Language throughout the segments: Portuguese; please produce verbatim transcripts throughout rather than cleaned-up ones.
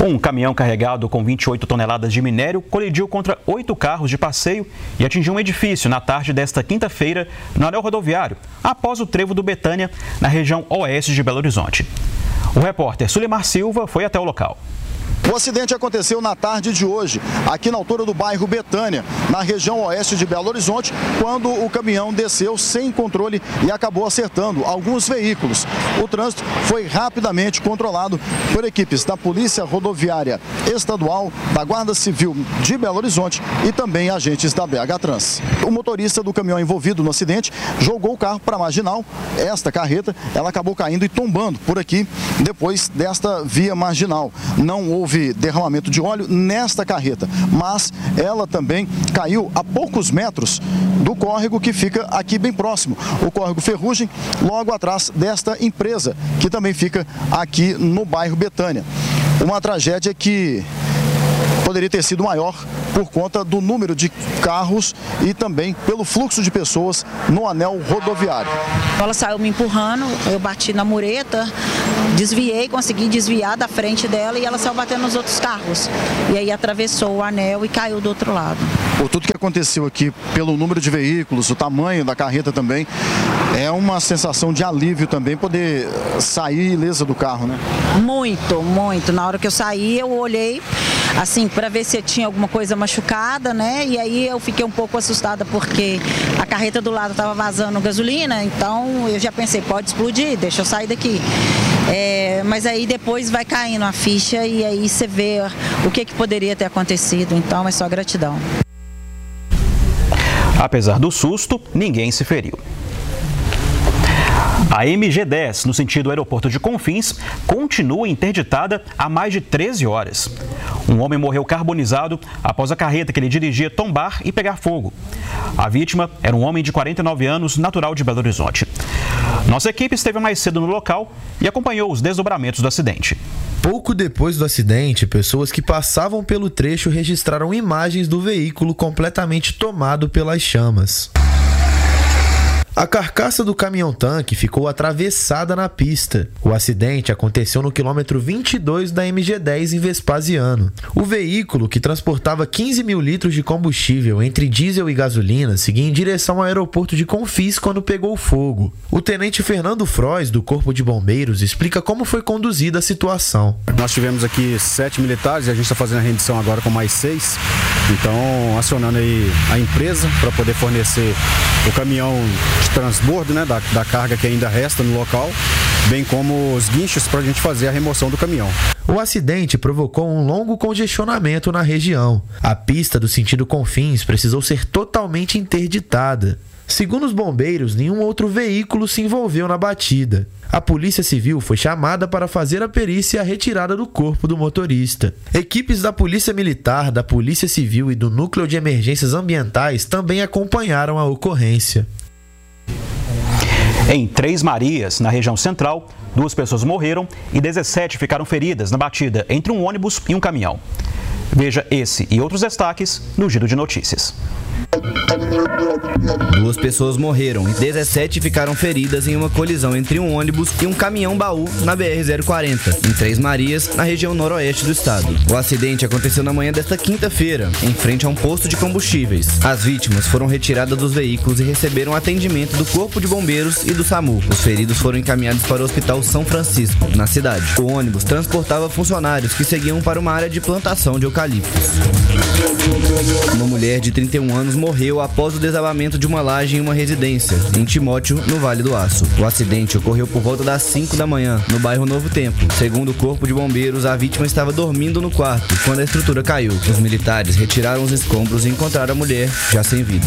Um caminhão carregado com vinte e oito toneladas de minério colidiu contra oito carros de passeio e atingiu um edifício na tarde desta quinta-feira no anel rodoviário, após o trevo do Betânia, na região oeste de Belo Horizonte. O repórter Sulimar Silva foi até o local. O acidente aconteceu na tarde de hoje, aqui na altura do bairro Betânia, na região oeste de Belo Horizonte, quando o caminhão desceu sem controle e acabou acertando alguns veículos. O trânsito foi rapidamente controlado por equipes da Polícia Rodoviária Estadual, da Guarda Civil de Belo Horizonte e também agentes da B H Trans. O motorista do caminhão envolvido no acidente jogou o carro para a marginal. Esta carreta, ela acabou caindo e tombando por aqui, depois desta via marginal. Não houve derramamento de óleo nesta carreta, mas ela também caiu a poucos metros do córrego que fica aqui bem próximo, o córrego Ferrugem, logo atrás desta empresa, que também fica aqui no bairro Betânia. Uma tragédia que poderia ter sido maior por conta do número de carros e também pelo fluxo de pessoas no anel rodoviário. Ela saiu me empurrando, eu bati na mureta, desviei, consegui desviar da frente dela e ela saiu batendo nos outros carros. E aí atravessou o anel e caiu do outro lado. Por tudo que aconteceu aqui, pelo número de veículos, o tamanho da carreta também, é uma sensação de alívio também poder sair ilesa do carro, né? Muito, muito. Na hora que eu saí, eu olhei assim para ver se tinha alguma coisa machucada, né? E aí eu fiquei um pouco assustada porque a carreta do lado estava vazando gasolina, então eu já pensei, pode explodir, deixa eu sair daqui. É, mas aí depois vai caindo a ficha e aí você vê o que, que poderia ter acontecido, então é só gratidão. Apesar do susto, ninguém se feriu. A M G dez, no sentido aeroporto de Confins, continua interditada há mais de treze horas. Um homem morreu carbonizado após a carreta que ele dirigia tombar e pegar fogo. A vítima era um homem de quarenta e nove anos, natural de Belo Horizonte. Nossa equipe esteve mais cedo no local e acompanhou os desdobramentos do acidente. Pouco depois do acidente, pessoas que passavam pelo trecho registraram imagens do veículo completamente tomado pelas chamas. A carcaça do caminhão-tanque ficou atravessada na pista. O acidente aconteceu no quilômetro vinte e dois da M G dez em Vespasiano. O veículo, que transportava quinze mil litros de combustível entre diesel e gasolina, seguia em direção ao aeroporto de Confins quando pegou fogo. O tenente Fernando Frois, do Corpo de Bombeiros, explica como foi conduzida a situação. Nós tivemos aqui sete militares e a gente está fazendo a rendição agora com mais seis. Então, acionando aí a empresa para poder fornecer o caminhão de transbordo, né, da, da carga que ainda resta no local, bem como os guinchos para a gente fazer a remoção do caminhão. O acidente provocou um longo congestionamento na região. A pista do sentido Confins precisou ser totalmente interditada. Segundo os bombeiros, nenhum outro veículo se envolveu na batida. A Polícia Civil foi chamada para fazer a perícia e a retirada do corpo do motorista. Equipes da Polícia Militar, da Polícia Civil e do Núcleo de Emergências Ambientais também acompanharam a ocorrência. Em Três Marias, na região central, duas pessoas morreram e dezessete ficaram feridas na batida entre um ônibus e um caminhão. Veja esse e outros destaques no Giro de Notícias. Duas pessoas morreram e dezessete ficaram feridas em uma colisão entre um ônibus e um caminhão-baú na B R zero quarenta, em Três Marias, na região noroeste do estado. O acidente aconteceu na manhã desta quinta-feira, em frente a um posto de combustíveis. As vítimas foram retiradas dos veículos e receberam atendimento do Corpo de Bombeiros e do SAMU. Os feridos foram encaminhados para o Hospital São Francisco, na cidade. O ônibus transportava funcionários que seguiam para uma área de plantação de eucaliptos. Uma mulher de trinta e um anos morreu após o desabamento de uma laje em uma residência, em Timóteo, no Vale do Aço. O acidente ocorreu por volta das cinco da manhã, no bairro Novo Tempo. Segundo o Corpo de Bombeiros, a vítima estava dormindo no quarto quando a estrutura caiu. Os militares retiraram os escombros e encontraram a mulher já sem vida.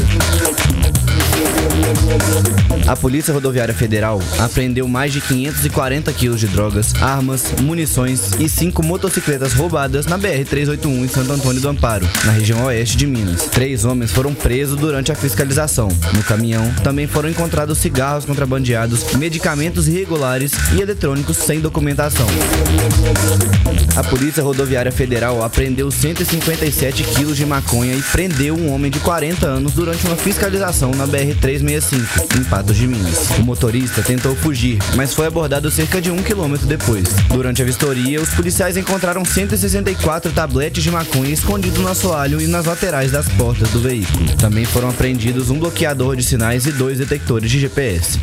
A Polícia Rodoviária Federal apreendeu mais de quinhentos e quarenta quilos de drogas, armas, munições e cinco motocicletas roubadas na B R trezentos e oitenta e um em Santo Antônio do Amparo, na região oeste de Minas. Três homens foram presos durante a fiscalização. No caminhão também foram encontrados cigarros contrabandeados, medicamentos irregulares e eletrônicos sem documentação. A Polícia Rodoviária Federal apreendeu cento e cinquenta e sete quilos de maconha e prendeu um homem de quarenta anos durante uma fiscalização na B R trezentos e sessenta e sessenta e cinco, em Patos de Minas. O motorista tentou fugir, mas foi abordado cerca de um quilômetro depois. Durante a vistoria, os policiais encontraram cento e sessenta e quatro tabletes de maconha escondidos no assoalho e nas laterais das portas do veículo. Também foram apreendidos um bloqueador de sinais e dois detectores de G P S.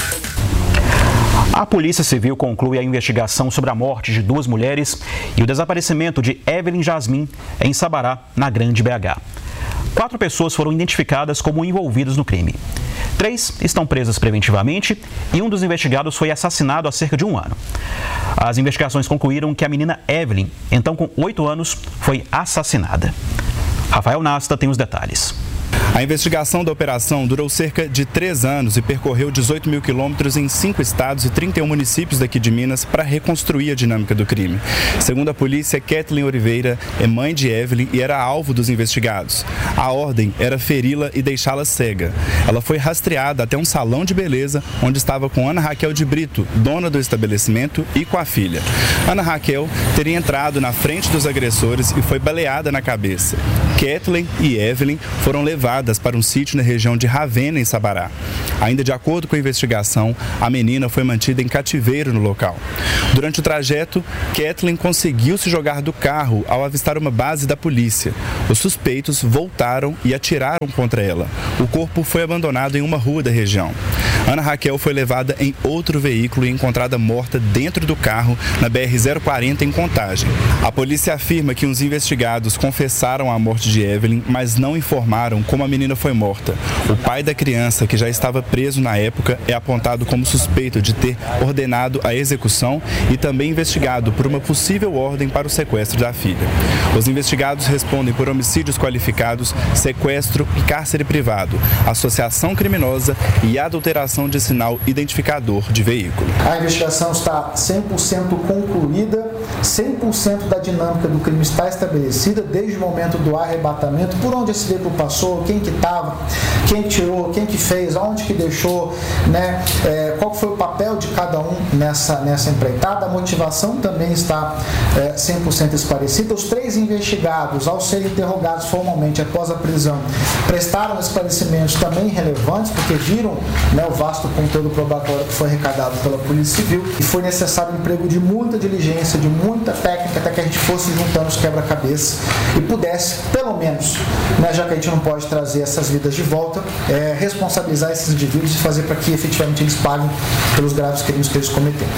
A Polícia Civil conclui a investigação sobre a morte de duas mulheres e o desaparecimento de Evelyn Jasmin em Sabará, na Grande B H. Quatro pessoas foram identificadas como envolvidas no crime. Três estão presas preventivamente e um dos investigados foi assassinado há cerca de um ano. As investigações concluíram que a menina Evelyn, então com oito anos, foi assassinada. Rafael Nasta tem os detalhes. A investigação da operação durou cerca de três anos e percorreu dezoito mil quilômetros em cinco estados e trinta e um municípios daqui de Minas para reconstruir a dinâmica do crime. Segundo a polícia, Kathleen Oliveira é mãe de Evelyn e era alvo dos investigados. A ordem era feri-la e deixá-la cega. Ela foi rastreada até um salão de beleza onde estava com Ana Raquel de Brito, dona do estabelecimento, e com a filha. Ana Raquel teria entrado na frente dos agressores e foi baleada na cabeça. Kathleen e Evelyn foram levadas para um sítio na região de Ravena, em Sabará. Ainda de acordo com a investigação, a menina foi mantida em cativeiro no local. Durante o trajeto, Kathleen conseguiu se jogar do carro ao avistar uma base da polícia. Os suspeitos voltaram e atiraram contra ela. O corpo foi abandonado em uma rua da região. Ana Raquel foi levada em outro veículo e encontrada morta dentro do carro na B R zero quarenta em Contagem. A polícia afirma que os investigados confessaram a morte de Evelyn, mas não informaram como a menina foi morta. O pai da criança, que já estava preso na época, é apontado como suspeito de ter ordenado a execução e também investigado por uma possível ordem para o sequestro da filha. Os investigados respondem por homicídios qualificados, sequestro e cárcere privado, associação criminosa e adulteração de sinal identificador de veículo. A investigação está cem por cento concluída, cem por cento da dinâmica do crime está estabelecida desde o momento do arrebatamento, por onde esse veículo passou, quem que estava, quem tirou, quem que fez, aonde que deixou, né? É, qual foi o papel de cada um nessa, nessa empreitada. A motivação também está é, cem por cento esclarecida. Os três investigados, ao serem interrogados formalmente após a prisão, prestaram esclarecimentos também relevantes, porque viram, né, o vasto conteúdo probatório que foi arrecadado pela Polícia Civil, e foi necessário o emprego de muita diligência, de muita técnica, até que a gente fosse juntando os quebra-cabeças e pudesse, pelo menos, né, já que a gente não pode trazer essas vidas de volta, é, responsabilizar esses indivíduos e fazer para que efetivamente eles paguem pelos graves crimes que eles cometeram.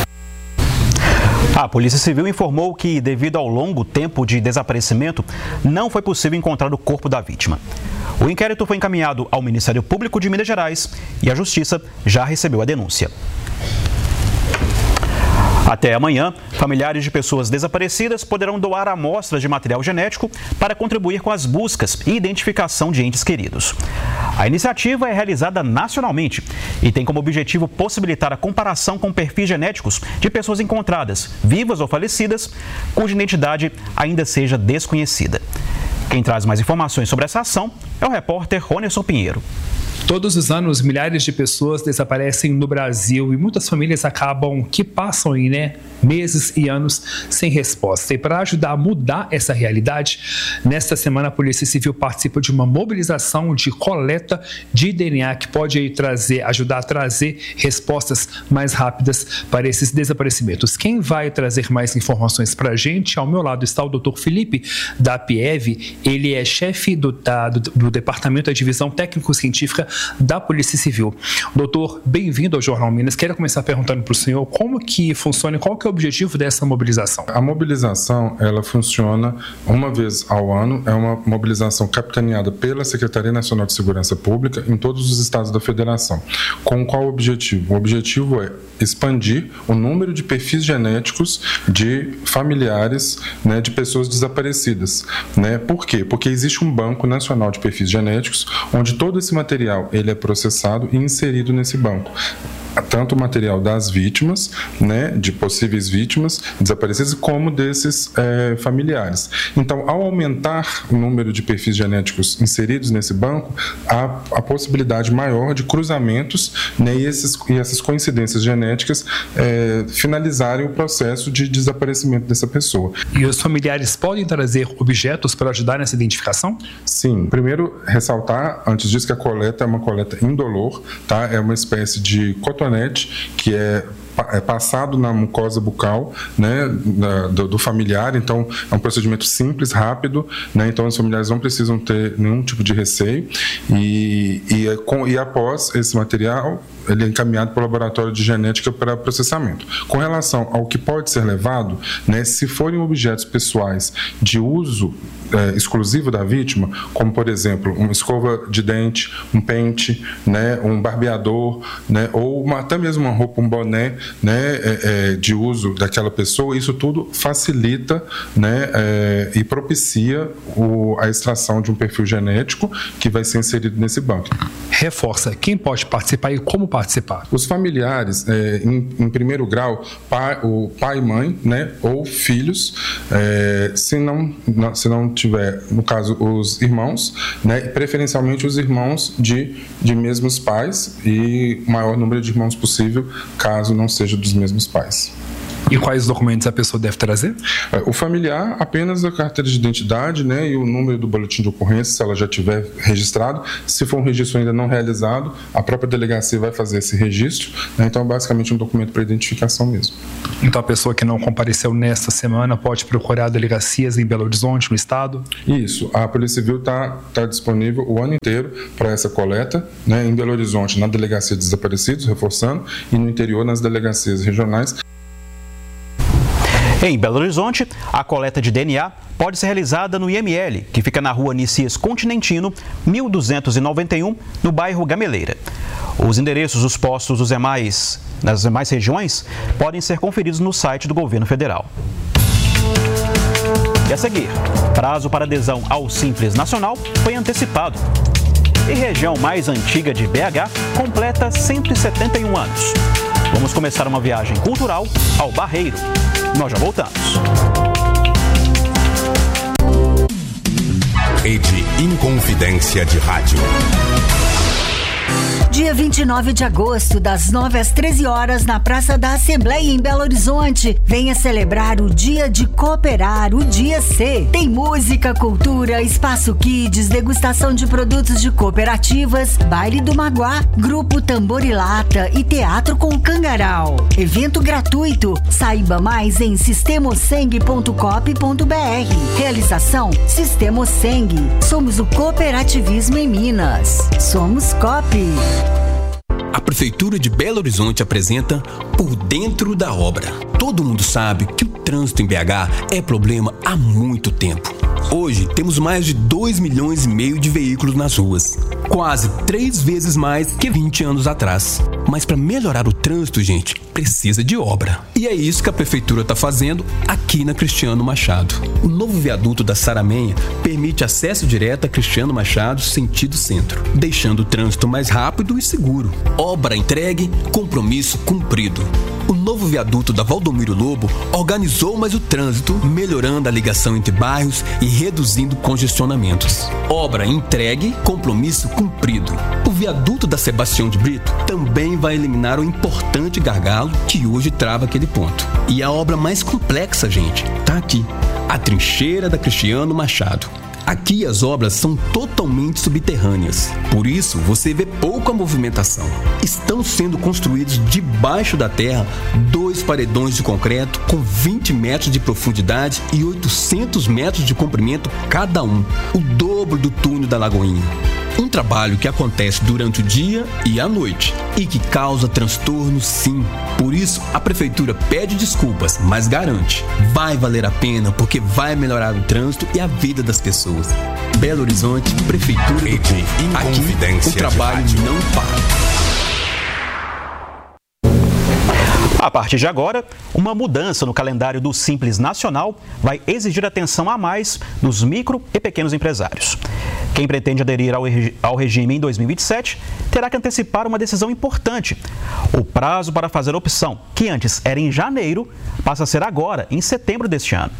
A Polícia Civil informou que, devido ao longo tempo de desaparecimento, não foi possível encontrar o corpo da vítima. O inquérito foi encaminhado ao Ministério Público de Minas Gerais e a Justiça já recebeu a denúncia. Até amanhã, familiares de pessoas desaparecidas poderão doar amostras de material genético para contribuir com as buscas e identificação de entes queridos. A iniciativa é realizada nacionalmente e tem como objetivo possibilitar a comparação com perfis genéticos de pessoas encontradas, vivas ou falecidas, cuja identidade ainda seja desconhecida. Quem traz mais informações sobre essa ação é o repórter Ronerson Pinheiro. Todos os anos, milhares de pessoas desaparecem no Brasil e muitas famílias acabam que passam aí, né, meses e anos sem resposta. E para ajudar a mudar essa realidade, nesta semana a Polícia Civil participa de uma mobilização de coleta de D N A que pode aí trazer, ajudar a trazer respostas mais rápidas para esses desaparecimentos. Quem vai trazer mais informações para a gente? Ao meu lado está o doutor Felipe, da P I E V. Ele é chefe do, da, do, do Departamento da Divisão Técnico-Científica da Polícia Civil. Doutor, bem-vindo ao Jornal Minas. Quero começar perguntando para o senhor como que funciona e qual que é o objetivo dessa mobilização. A mobilização, ela funciona uma vez ao ano, é uma mobilização capitaneada pela Secretaria Nacional de Segurança Pública em todos os estados da federação. Com qual objetivo? O objetivo é expandir o número de perfis genéticos de familiares, né, de pessoas desaparecidas. Né? Por quê? Porque existe um banco nacional de perfis genéticos onde todo esse material ele é processado e inserido nesse banco. tanto o material das vítimas, né, de possíveis vítimas desaparecidas, como desses é, familiares. Então, ao aumentar o número de perfis genéticos inseridos nesse banco, há a possibilidade maior de cruzamentos, né, e, esses, e essas coincidências genéticas é, finalizarem o processo de desaparecimento dessa pessoa. E os familiares podem trazer objetos para ajudar nessa identificação? Sim. Primeiro, ressaltar, antes disso, que a coleta é uma coleta indolor, tá? É uma espécie de cotonete que é é passado na mucosa bucal, né, do, do familiar. Então é um procedimento simples, rápido, né, então os familiares não precisam ter nenhum tipo de receio e, e, com, e após esse material ele é encaminhado para o laboratório de genética para processamento. Com relação ao que pode ser levado, né, se forem objetos pessoais de uso é, exclusivo da vítima, como por exemplo uma escova de dente, um pente, né, um barbeador, né, ou uma, até mesmo uma roupa, um boné, né, é, é, de uso daquela pessoa, isso tudo facilita, né, é, e propicia o, a extração de um perfil genético que vai ser inserido nesse banco. Reforça, quem pode participar e como participar? Os familiares, é, em, em primeiro grau, pai, o pai e mãe, né, ou filhos, é, se, não, não, se não tiver, no caso, os irmãos, né, preferencialmente os irmãos de, de mesmos pais e o maior número de irmãos possível, caso não seja dos mesmos pais. E quais documentos a pessoa deve trazer? O familiar, apenas a carteira de identidade, né, e o número do boletim de ocorrência, se ela já tiver registrado. Se for um registro ainda não realizado, a própria delegacia vai fazer esse registro, né, então basicamente um documento para identificação mesmo. Então a pessoa que não compareceu nesta semana pode procurar delegacias em Belo Horizonte, no estado? Isso, a Polícia Civil está tá disponível o ano inteiro para essa coleta, né, em Belo Horizonte na Delegacia de Desaparecidos, reforçando, e no interior nas delegacias regionais. Em Belo Horizonte, a coleta de D N A pode ser realizada no I M L, que fica na rua Nicias Continentino, mil duzentos e noventa e um, no bairro Gameleira. Os endereços dos postos dos demais, nas demais regiões podem ser conferidos no site do Governo Federal. E a seguir, prazo para adesão ao Simples Nacional foi antecipado. E região mais antiga de B H completa cento e setenta e um anos. Vamos começar uma viagem cultural ao Barreiro. Nós já voltamos. Rede Inconfidência de Rádio. Dia vinte e nove de agosto, das nove às treze horas, na Praça da Assembleia, em Belo Horizonte. Venha celebrar o Dia de Cooperar, o Dia C. Tem música, cultura, espaço kids, degustação de produtos de cooperativas, baile do Maguá, grupo Tambor e Lata e teatro com Cangaral. Evento gratuito. Saiba mais em sistemoseng ponto coop ponto br. Realização Sistemoseng. Somos o cooperativismo em Minas. Somos Coop. A Prefeitura de Belo Horizonte apresenta Por Dentro da Obra. Todo mundo sabe que o trânsito em B H é problema há muito tempo. Hoje temos mais de dois milhões e meio de veículos nas ruas, quase três vezes mais que vinte anos atrás. Mas para melhorar o trânsito, gente, precisa de obra. E é isso que a Prefeitura está fazendo aqui na Cristiano Machado. O novo viaduto da Saramenha permite acesso direto a Cristiano Machado, sentido centro, deixando o trânsito mais rápido e seguro. Obra entregue, compromisso cumprido. O novo viaduto da Valdomiro Lobo organizou mais o trânsito, melhorando a ligação entre bairros e reduzindo congestionamentos. Obra entregue, compromisso cumprido. O viaduto da Sebastião de Brito também vai eliminar o importante gargalo que hoje trava aquele ponto. E a obra mais complexa, gente, tá aqui. A trincheira da Cristiano Machado. Aqui as obras são totalmente subterrâneas, por isso você vê pouca movimentação. Estão sendo construídos debaixo da terra dois paredões de concreto com vinte metros de profundidade e oitocentos metros de comprimento cada um, o dobro do túnel da Lagoinha. Um trabalho que acontece durante o dia e à noite e que causa transtorno, sim. Por isso, a Prefeitura pede desculpas, mas garante, vai valer a pena porque vai melhorar o trânsito e a vida das pessoas. Belo Horizonte, Prefeitura do Povo. Aqui, o trabalho não para. A partir de agora, uma mudança no calendário do Simples Nacional vai exigir atenção a mais dos micro e pequenos empresários. Quem pretende aderir ao, regi- ao regime em dois mil e vinte e sete terá que antecipar uma decisão importante. O prazo para fazer a opção, que antes era em janeiro, passa a ser agora, em setembro deste ano.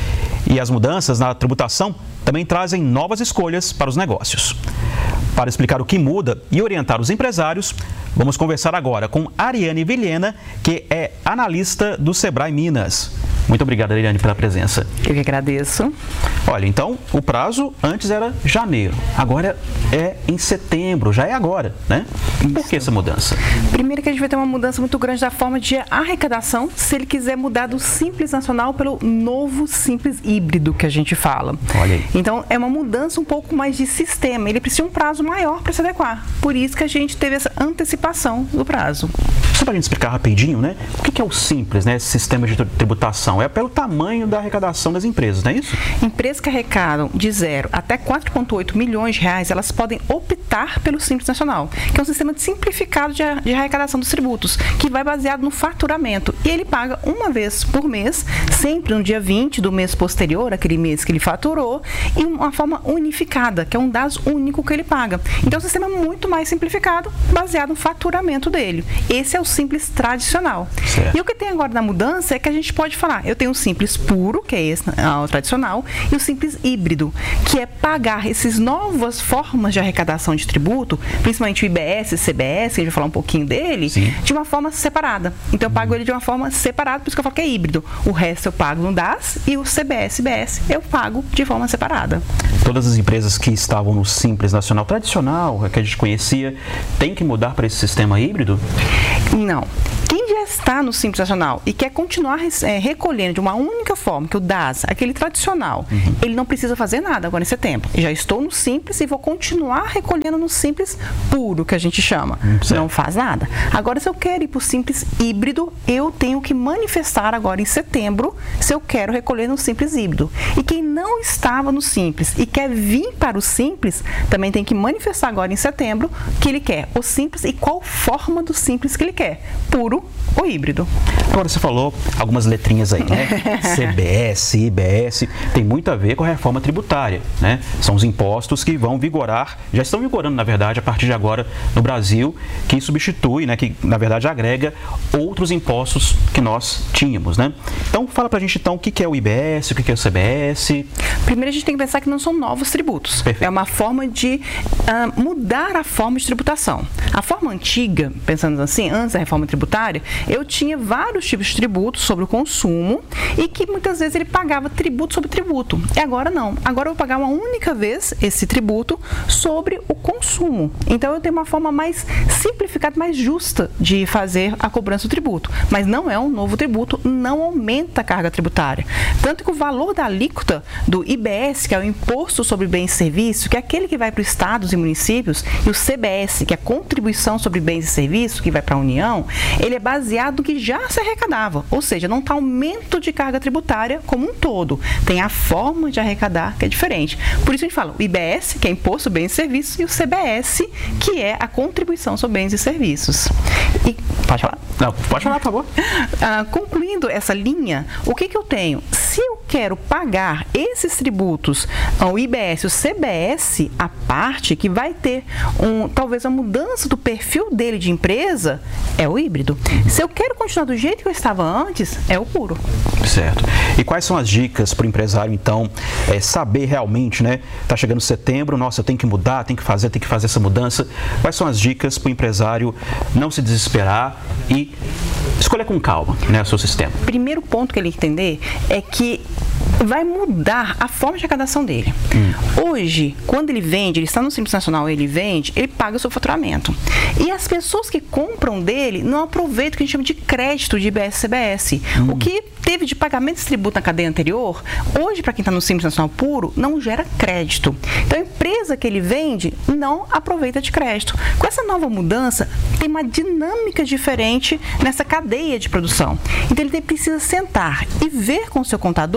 E as mudanças na tributação também trazem novas escolhas para os negócios. Para explicar o que muda e orientar os empresários, vamos conversar agora com Ariane Vilhena, que é analista do Sebrae Minas. Muito obrigado, Ariane, pela presença. Eu que agradeço. Olha, então, o prazo antes era janeiro, agora é em setembro, já é agora, né? Por que essa mudança? Primeiro que a gente vai ter uma mudança muito grande da forma de arrecadação, se ele quiser mudar do Simples Nacional pelo novo Simples Híbrido que a gente fala. Olha aí. Então, é uma mudança um pouco mais de sistema, ele precisa de um prazo maior para se adequar. Por isso que a gente teve essa antecipação do prazo. Só para a gente explicar rapidinho, né? O que é o Simples, né? Esse sistema de tributação? É pelo tamanho da arrecadação das empresas, não é isso? Empresas que arrecadam de zero até quatro vírgula oito milhões de reais, elas podem optar pelo Simples Nacional, que é um sistema simplificado de, de arrecadação dos tributos, que vai baseado no faturamento. E ele paga uma vez por mês, sempre no dia vinte do mês posterior, aquele mês que ele faturou, e uma forma unificada, que é um dado único que ele paga. Então, é um sistema muito mais simplificado, baseado no faturamento dele. Esse é o Simples tradicional. Certo. E o que tem agora na mudança é que a gente pode falar, eu tenho o Simples puro, que é esse, o tradicional, e o Simples híbrido, que é pagar essas novas formas de arrecadação de tributo, principalmente o I B S, C B S, que a gente vai falar um pouquinho dele, Sim. de uma forma separada. Então, eu pago ele de uma forma separada, por isso que eu falo que é híbrido. O resto eu pago no D A S e o C B S, I B S eu pago de forma separada. Todas as empresas que estavam no Simples Nacional tradicional, que a gente conhecia, tem que mudar para esse sistema híbrido? Não. Quem já está no Simples Nacional e quer continuar é, recolhendo de uma única forma, que o D A S, aquele tradicional, uhum. ele não precisa fazer nada agora em setembro. Já estou no Simples e vou continuar recolhendo no Simples puro, que a gente chama. Hum, não faz nada. Agora, se eu quero ir para o Simples híbrido, eu tenho que manifestar agora em setembro se eu quero recolher no Simples híbrido. E quem não estava no Simples e quer vir para o Simples, também tem que manifestar agora em setembro que ele quer o Simples e qual forma do Simples que ele quer. Puro ou híbrido. Agora você falou algumas letrinhas aí, né? C B S, I B S, tem muito a ver com a reforma tributária, né? São os impostos que vão vigorar, já estão vigorando, na verdade, a partir de agora no Brasil, que substitui, né? Que, na verdade, agrega outros impostos que nós tínhamos, né? Então, fala pra gente, então, o que é o I B S, o que é o C B S? Primeiro, a gente tem que pensar que não são novos tributos. Perfeito. É uma forma de uh, mudar a forma de tributação. A forma antiga, pensando assim, antes da reforma tributária, eu tinha vários tipos de tributos sobre o consumo e que muitas vezes ele pagava tributo sobre tributo. E agora não. Agora eu vou pagar uma única vez esse tributo sobre o consumo. Então eu tenho uma forma mais simplificada, mais justa de fazer a cobrança do tributo. Mas não é um novo tributo, não aumenta a carga tributária. Tanto que o valor da alíquota do I B S, que é o Imposto sobre Bens e Serviços, que é aquele que vai para os estados e municípios, e o C B S, que é a Contribuição sobre Bens e Serviços, que vai para a União, ele é baseado no que já se arrecadava, ou seja, não está aumento de carga tributária como um todo, tem a forma de arrecadar que é diferente. Por isso a gente fala o I B S, que é Imposto sobre Bens e Serviços, e o C B S, que é a Contribuição sobre Bens e Serviços. E, pode falar? Não, pode falar, por favor. Ah, concluindo essa linha, o que, que eu tenho? Se eu quero pagar esses tributos, o I B S e o C B S, a parte que vai ter um, talvez a mudança do perfil dele de empresa, é o híbrido. Se eu quero continuar do jeito que eu estava antes, é o puro. Certo. E quais são as dicas para o empresário, então, é, saber realmente, né? Está chegando setembro, nossa, eu tenho que mudar, tenho que fazer, tenho que fazer essa mudança. Quais são as dicas para o empresário não se desesperar e escolher com calma, né, o seu sistema? Primeiro ponto que ele entender é que vai mudar a forma de arrecadação dele. Hum. Hoje, quando ele vende, ele está no Simples Nacional, ele vende, ele paga o seu faturamento. E as pessoas que compram dele não aproveitam o que a gente chama de crédito de I B S e C B S. Hum. O que teve de pagamento de tributo na cadeia anterior, hoje, para quem está no Simples Nacional puro, não gera crédito. Então, a empresa que ele vende não aproveita de crédito. Com essa nova mudança, tem uma dinâmica diferente nessa cadeia de produção. Então, ele precisa sentar e ver com o seu contador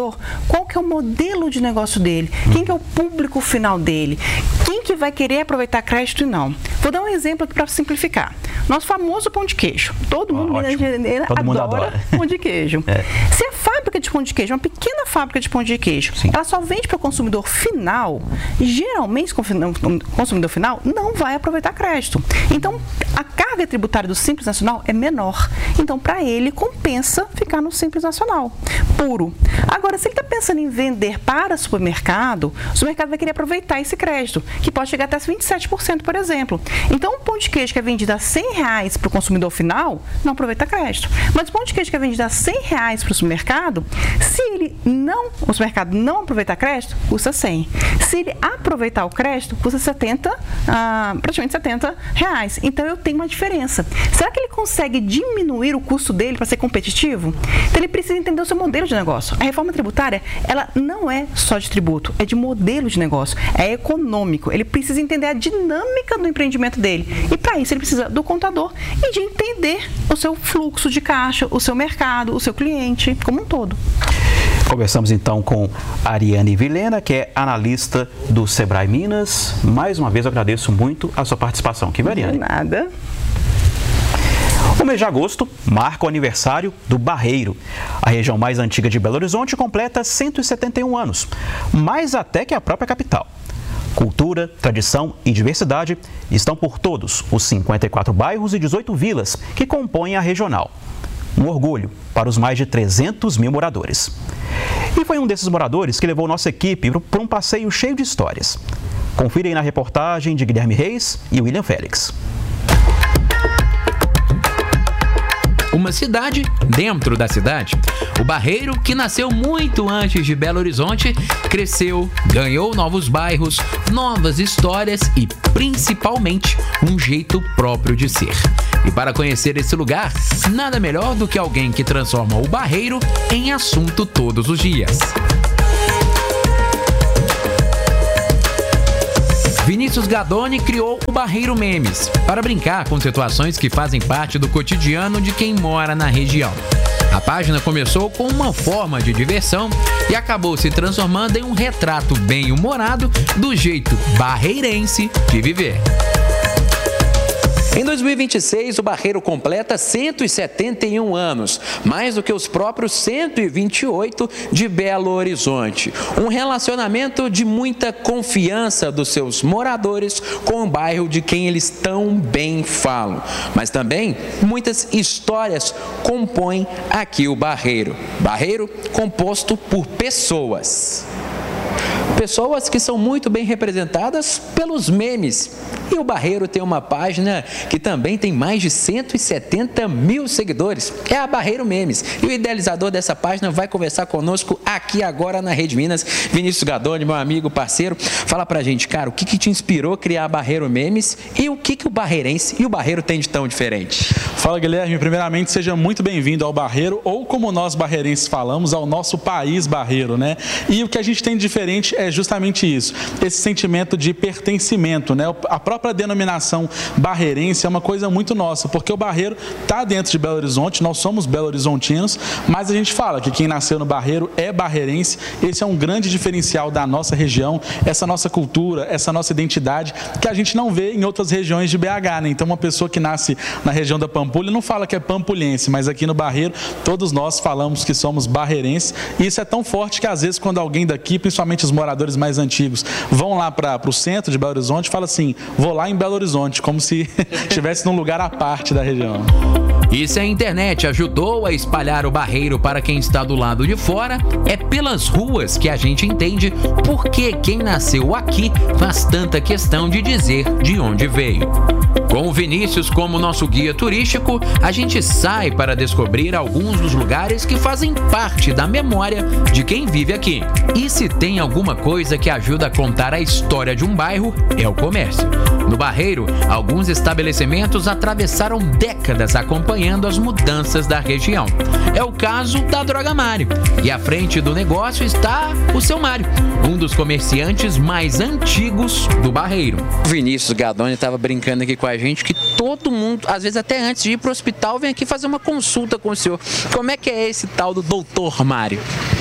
qual que é o modelo de negócio dele, quem que é o público final dele, quem que vai querer aproveitar crédito e não. Vou dar um exemplo aqui para simplificar. Nosso famoso pão de queijo. Todo mundo, oh, Todo mundo adora, adora pão de queijo. É. Se a fábrica de pão de queijo, uma pequena fábrica de pão de queijo, Sim. ela só vende para o consumidor final, geralmente o consumidor final não vai aproveitar crédito. Então, a carga tributária do Simples Nacional é menor. Então, para ele, compensa ficar no Simples Nacional, puro. Agora, se ele está pensando em vender para supermercado, o supermercado vai querer aproveitar esse crédito, que pode chegar até vinte e sete por cento, por exemplo. Então, um pão de queijo que é vendido a cem reais para o consumidor final, não aproveita crédito. Mas o pão de queijo que é vendido a cem reais para o supermercado, se ele não, o supermercado não aproveitar crédito, custa cem. Se ele aproveitar o crédito, custa setenta, ah, praticamente setenta reais. Então, eu tenho uma diferença. Será que ele consegue diminuir o custo dele para ser competitivo? Então, ele precisa entender o seu modelo de negócio. A reforma tributária, ela não é só de tributo, é de modelo de negócio, é econômico. Ele precisa entender a dinâmica do empreendimento dele. E, para isso, ele precisa do contador e de entender o seu fluxo de caixa, o seu mercado, o seu cliente, como um todo. Conversamos então com a Ariane Vilhena, que é analista do Sebrae Minas. Mais uma vez, eu agradeço muito a sua participação aqui, Ariane. De nada. O mês de agosto marca o aniversário do Barreiro. A região mais antiga de Belo Horizonte completa cento e setenta e um anos, mais até que a própria capital. Cultura, tradição e diversidade estão por todos os cinquenta e quatro bairros e dezoito vilas que compõem a regional. Um orgulho para os mais de trezentos mil moradores. E foi um desses moradores que levou nossa equipe para um passeio cheio de histórias. Confira aí na reportagem de Guilherme Reis e William Félix. Uma cidade dentro da cidade. O Barreiro, que nasceu muito antes de Belo Horizonte, cresceu, ganhou novos bairros, novas histórias e, principalmente, um jeito próprio de ser. E para conhecer esse lugar, nada melhor do que alguém que transforma o Barreiro em assunto todos os dias. Vinícius Gadoni criou o Barreiro Memes para brincar com situações que fazem parte do cotidiano de quem mora na região. A página começou com uma forma de diversão e acabou se transformando em um retrato bem-humorado do jeito barreirense de viver. Em dois mil e vinte e seis, o Barreiro completa cento e setenta e um anos, mais do que os próprios cento e vinte e oito de Belo Horizonte. Um relacionamento de muita confiança dos seus moradores com o bairro de quem eles tão bem falam. Mas também muitas histórias compõem aqui o Barreiro. Barreiro composto por pessoas. Pessoas que são muito bem representadas pelos memes. E o Barreiro tem uma página que também tem mais de cento e setenta mil seguidores. É a Barreiro Memes. E o idealizador dessa página vai conversar conosco aqui agora na Rede Minas. Vinícius Gadoni, meu amigo, parceiro. Fala pra gente, cara, o que, que te inspirou a criar a Barreiro Memes e o que, que o barreirense e o Barreiro tem de tão diferente? Fala, Guilherme. Primeiramente, seja muito bem-vindo ao Barreiro, ou como nós barreirenses falamos, ao nosso país Barreiro, né? E o que a gente tem de diferente é justamente isso, esse sentimento de pertencimento, né? A própria A própria denominação barreirense é uma coisa muito nossa, porque o Barreiro está dentro de Belo Horizonte, nós somos belo-horizontinos, mas a gente fala que quem nasceu no Barreiro é barreirense. Esse é um grande diferencial da nossa região, essa nossa cultura, essa nossa identidade, que a gente não vê em outras regiões de B H, né? Então, uma pessoa que nasce na região da Pampulha não fala que é pampulhense, mas aqui no Barreiro, todos nós falamos que somos barreirenses, e isso é tão forte que às vezes quando alguém daqui, principalmente os moradores mais antigos, vão lá para o centro de Belo Horizonte, fala assim, vou lá em Belo Horizonte, como se estivesse num lugar à parte da região. E se a internet ajudou a espalhar o Barreiro para quem está do lado de fora, é pelas ruas que a gente entende por que quem nasceu aqui faz tanta questão de dizer de onde veio. Com o Vinícius como nosso guia turístico, a gente sai para descobrir alguns dos lugares que fazem parte da memória de quem vive aqui. E se tem alguma coisa que ajuda a contar a história de um bairro, é o comércio. No Barreiro, alguns estabelecimentos atravessaram décadas acompanhando as mudanças da região. É o caso da Droga Mário. E à frente do negócio está o seu Mário, um dos comerciantes mais antigos do Barreiro. O Vinícius Gadoni estava brincando aqui com a gente que todo mundo, às vezes até antes de ir para o hospital, vem aqui fazer uma consulta com o senhor. Como é que é esse tal do doutor Mário?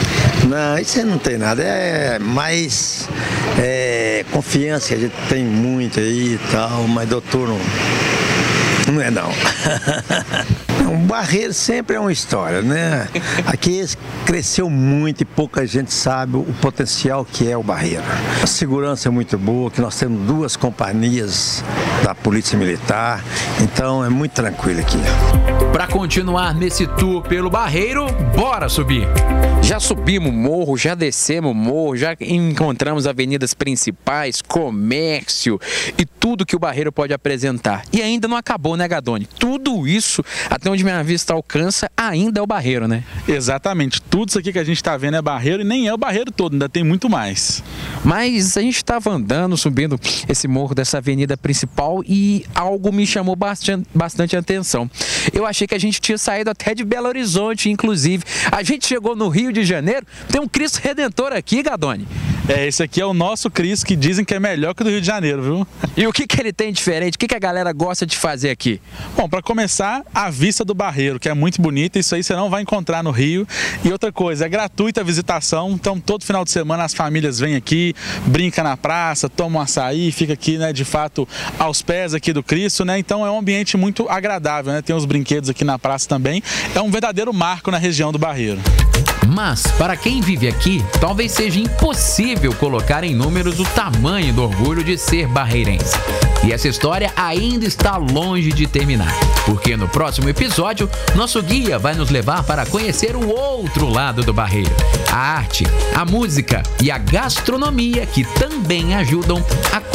Não, isso aí não tem nada, é mais é, confiança que a gente tem muito aí e tal, mas doutor não, não é não. Um Barreiro sempre é uma história, né? Aqui cresceu muito e pouca gente sabe o potencial que é o Barreiro. A segurança é muito boa, que nós temos duas companhias da Polícia Militar, então é muito tranquilo aqui. Para continuar nesse tour pelo Barreiro, bora subir! Já subimos o morro, já descemos o morro, já encontramos avenidas principais, comércio e tudo que o Barreiro pode apresentar. E ainda não acabou, né, Gadoni? Tudo isso, até onde minha vista alcança, ainda é o Barreiro, né? Exatamente. Tudo isso aqui que a gente está vendo é Barreiro e nem é o Barreiro todo, ainda tem muito mais. Mas a gente estava andando, subindo esse morro dessa avenida principal e algo me chamou bastante, bastante atenção. Eu achei que a gente tinha saído até de Belo Horizonte, inclusive. A gente chegou no Rio de Janeiro, tem um Cristo Redentor aqui, Gadoni. É, esse aqui é o nosso Cristo, que dizem que é melhor que o do Rio de Janeiro, viu? E o que, que ele tem diferente? O que, que a galera gosta de fazer aqui? Bom, para começar, a vista do Barreiro, que é muito bonita, isso aí você não vai encontrar no Rio. E outra coisa, é gratuita a visitação, então todo final de semana as famílias vêm aqui, brincam na praça, tomam açaí, fica aqui, né, de fato, aos pés aqui do Cristo, né? Então é um ambiente muito agradável, né? Tem os brinquedos aqui na praça também. É um verdadeiro marco na região do Barreiro. Mas, para quem vive aqui, talvez seja impossível colocar em números o tamanho do orgulho de ser barreirense. E essa história ainda está longe de terminar, porque no próximo episódio, nosso guia vai nos levar para conhecer o outro lado do Barreiro. A arte, a música e a gastronomia que também ajudam a